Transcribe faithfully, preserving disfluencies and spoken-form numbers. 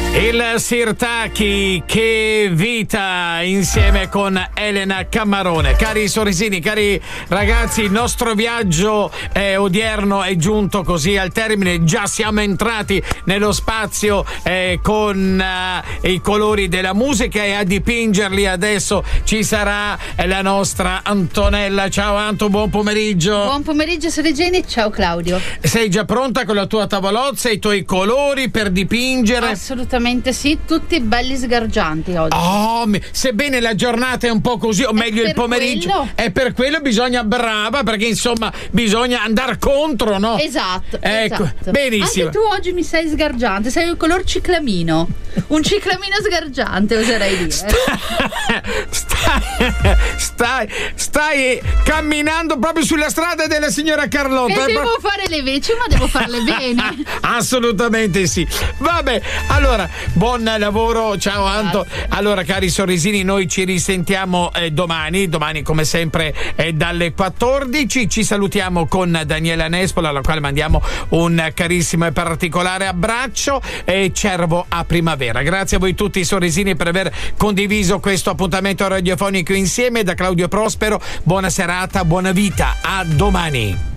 Il Sirtaki, che vita, insieme con Elena Cammarone. Cari sorrisini, cari ragazzi, il nostro viaggio eh, odierno è giunto così al termine. Già siamo entrati nello spazio eh, con eh, i colori della musica, e a dipingerli adesso ci sarà eh, la nostra Antonella. Ciao Anto, buon pomeriggio. Buon pomeriggio sorrisini, ciao Claudio. Sei già pronta con la tua tavolozza e i tuoi colori per dipingere? Assolutamente sì, tutti belli sgargianti oggi. Oh, sebbene la giornata è un po' così, o meglio il pomeriggio, quello. È per quello bisogna brava, perché insomma bisogna andare contro, no? Esatto, ecco, esatto. Benissimo. Anche tu oggi mi sei sgargiante, sei un color ciclamino, un ciclamino sgargiante, oserei dire. Stai, stai, stai, stai camminando proprio sulla strada della signora Carlotta. E devo fare le veci, ma devo farle bene. Assolutamente sì. Vabbè, allora, buon lavoro, ciao Anto. Allora, cari sorrisini, noi ci risentiamo eh, domani, domani come sempre eh, dalle quattordici. Ci salutiamo con Daniela Nespola, alla quale mandiamo un carissimo e particolare abbraccio, e Cervo a primavera. Grazie a voi tutti sorrisini per aver condiviso questo appuntamento radiofonico insieme. Da Claudio Prospero, buona serata, buona vita, a domani.